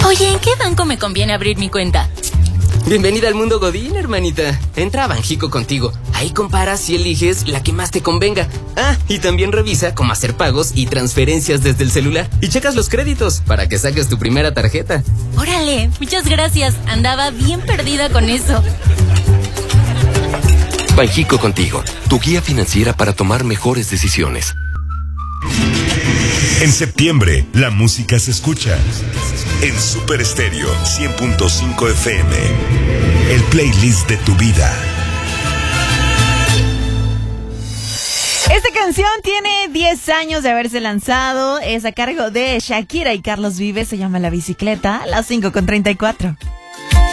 Oye, ¿en qué banco me conviene abrir mi cuenta? Bienvenida al mundo Godín, hermanita. Entra a Banjico Contigo. Ahí comparas y eliges la que más te convenga. Ah, y también revisa cómo hacer pagos y transferencias desde el celular. Y checas los créditos para que saques tu primera tarjeta. Órale, muchas gracias. Andaba bien perdida con eso. Banjico Contigo, tu guía financiera para tomar mejores decisiones. En septiembre, la música se escucha en Super Estéreo 100.5 FM. El playlist de tu vida. Esta canción tiene 10 años de haberse lanzado. Es a cargo de Shakira y Carlos Vives. Se llama La Bicicleta. Las 5:34.